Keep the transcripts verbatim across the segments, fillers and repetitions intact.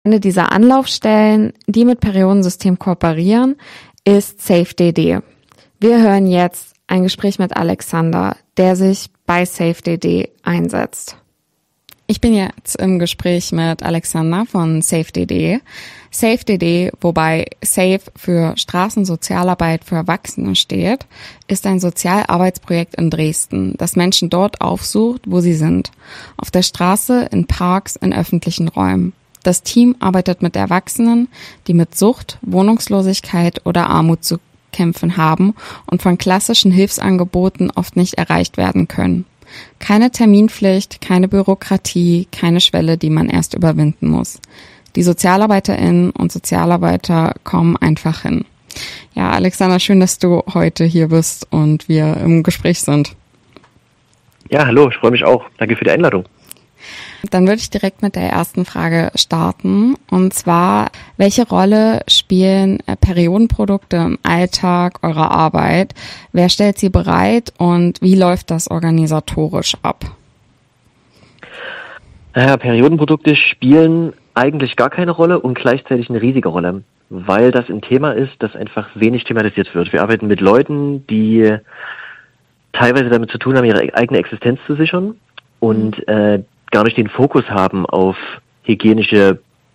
Eine dieser Anlaufstellen, die mit Periodensystem kooperieren, ist SafeDD. Wir hören jetzt ein Gespräch mit Alexander, der sich bei SafeDD einsetzt. Ich bin jetzt im Gespräch mit Alexander von SafeDD. SafeDD, wobei Safe für Straßensozialarbeit für Erwachsene steht, ist ein Sozialarbeitsprojekt in Dresden, das Menschen dort aufsucht, wo sie sind. Auf der Straße, in Parks, in öffentlichen Räumen. Das Team arbeitet mit Erwachsenen, die mit Sucht, Wohnungslosigkeit oder Armut zu kämpfen haben und von klassischen Hilfsangeboten oft nicht erreicht werden können. Keine Terminpflicht, keine Bürokratie, keine Schwelle, die man erst überwinden muss. Die SozialarbeiterInnen und Sozialarbeiter kommen einfach hin. Ja, Alexander, schön, dass du heute hier bist und wir im Gespräch sind. Ja, hallo, ich freue mich auch. Danke für die Einladung. Dann würde ich direkt mit der ersten Frage starten. Und zwar, welche Rolle spielen Periodenprodukte im Alltag eurer Arbeit? Wer stellt sie bereit und wie läuft das organisatorisch ab? Naja, Periodenprodukte spielen eigentlich gar keine Rolle und gleichzeitig eine riesige Rolle, weil das ein Thema ist, das einfach wenig thematisiert wird. Wir arbeiten mit Leuten, die teilweise damit zu tun haben, ihre eigene Existenz zu sichern und äh, gar nicht den Fokus haben auf hygienische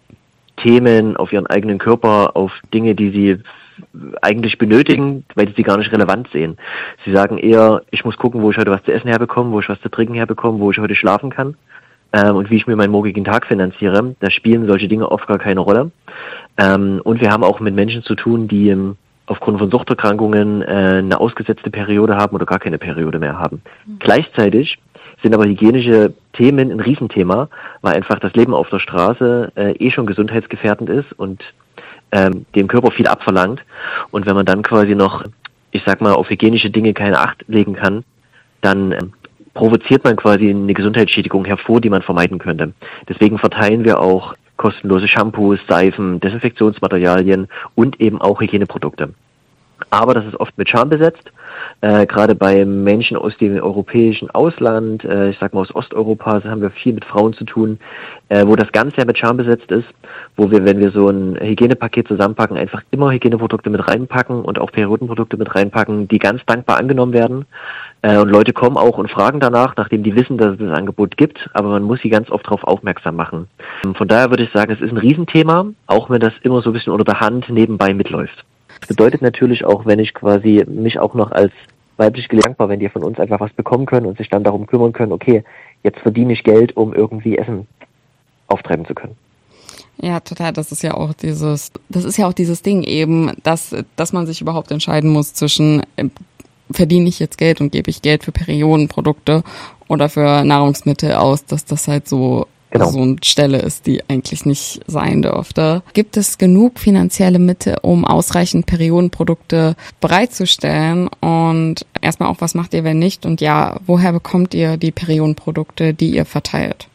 Themen, auf ihren eigenen Körper, auf Dinge, die sie eigentlich benötigen, weil sie sie gar nicht relevant sehen. Sie sagen eher, ich muss gucken, wo ich heute was zu essen herbekomme, wo ich was zu trinken herbekomme, wo ich heute schlafen kann ähm, und wie ich mir meinen morgigen Tag finanziere. Da spielen solche Dinge oft gar keine Rolle. Ähm, und wir haben auch mit Menschen zu tun, die ähm, aufgrund von Suchterkrankungen äh, eine ausgesetzte Periode haben oder gar keine Periode mehr haben. Mhm. Gleichzeitig sind aber hygienische Themen ein Riesenthema, weil einfach das Leben auf der Straße äh, eh schon gesundheitsgefährdend ist und ähm, dem Körper viel abverlangt. Und wenn man dann quasi noch, ich sag mal, auf hygienische Dinge keine Acht legen kann, dann ähm, provoziert man quasi eine Gesundheitsschädigung hervor, die man vermeiden könnte. Deswegen verteilen wir auch kostenlose Shampoos, Seifen, Desinfektionsmaterialien und eben auch Hygieneprodukte. Aber das ist oft mit Scham besetzt, äh, gerade bei Menschen aus dem europäischen Ausland, äh, ich sag mal aus Osteuropa, da haben wir viel mit Frauen zu tun, äh, wo das Ganze ja mit Scham besetzt ist, wo wir, wenn wir so ein Hygienepaket zusammenpacken, einfach immer Hygieneprodukte mit reinpacken und auch Periodenprodukte mit reinpacken, die ganz dankbar angenommen werden. Äh, und Leute kommen auch und fragen danach, nachdem die wissen, dass es das Angebot gibt, aber man muss sie ganz oft darauf aufmerksam machen. Von daher würde ich sagen, es ist ein Riesenthema, auch wenn das immer so ein bisschen unter der Hand nebenbei mitläuft. Das bedeutet natürlich auch, wenn ich quasi mich auch noch als weiblich dankbar, wenn die von uns einfach was bekommen können und sich dann darum kümmern können, okay, jetzt verdiene ich Geld, um irgendwie Essen auftreiben zu können. Ja, total. Das ist ja auch dieses, das ist ja auch dieses Ding eben, dass, dass man sich überhaupt entscheiden muss zwischen, äh, verdiene ich jetzt Geld und gebe ich Geld für Periodenprodukte oder für Nahrungsmittel aus, dass das halt so Genau. so eine Stelle ist, die eigentlich nicht sein dürfte. Gibt es genug finanzielle Mittel, um ausreichend Periodenprodukte bereitzustellen? Und erstmal auch, was macht ihr, wenn nicht? Und ja, woher bekommt ihr die Periodenprodukte, die ihr verteilt?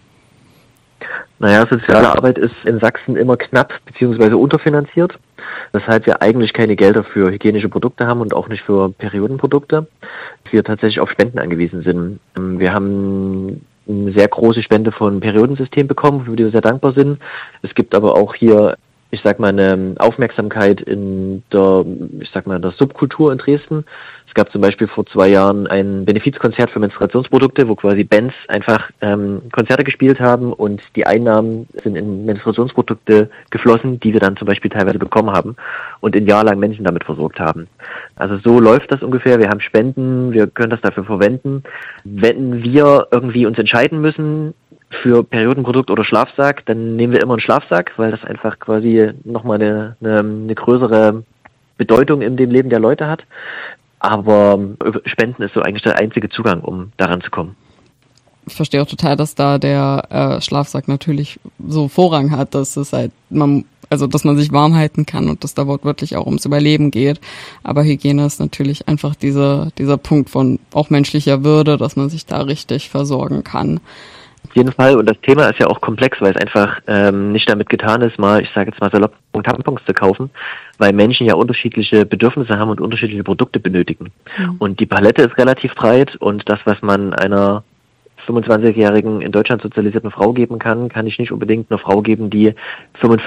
Naja, soziale Arbeit ist in Sachsen immer knapp bzw. unterfinanziert, weshalb wir eigentlich keine Gelder für hygienische Produkte haben und auch nicht für Periodenprodukte. Wir tatsächlich auf Spenden angewiesen sind. Wir haben eine sehr große Spende von Periodensystem bekommen, für die wir sehr dankbar sind. Es gibt aber auch hier, ich sag mal, eine Aufmerksamkeit in der, ich sag mal, der Subkultur in Dresden. Es gab zum Beispiel vor zwei Jahren ein Benefizkonzert für Menstruationsprodukte, wo quasi Bands einfach ähm, Konzerte gespielt haben und die Einnahmen sind in Menstruationsprodukte geflossen, die wir dann zum Beispiel teilweise bekommen haben und ein Jahr lang Menschen damit versorgt haben. Also so läuft das ungefähr. Wir haben Spenden, wir können das dafür verwenden. Wenn wir irgendwie uns entscheiden müssen für Periodenprodukt oder Schlafsack, dann nehmen wir immer einen Schlafsack, weil das einfach quasi nochmal eine, eine, eine größere Bedeutung in dem Leben der Leute hat. Aber Spenden ist so eigentlich der einzige Zugang, um daran zu kommen. Ich verstehe auch total, dass da der äh, Schlafsack natürlich so Vorrang hat, dass es halt man, also dass man sich warm halten kann und dass da wortwörtlich auch ums Überleben geht. Aber Hygiene ist natürlich einfach dieser dieser Punkt von auch menschlicher Würde, dass man sich da richtig versorgen kann. Auf jeden Fall. Und das Thema ist ja auch komplex, weil es einfach ähm, nicht damit getan ist, mal, ich sage jetzt mal salopp, Tampons zu kaufen, weil Menschen ja unterschiedliche Bedürfnisse haben und unterschiedliche Produkte benötigen. Mhm. Und die Palette ist relativ breit und das, was man einer fünfundzwanzigjährigen in Deutschland sozialisierten Frau geben kann, kann ich nicht unbedingt einer Frau geben, die fünfundvierzig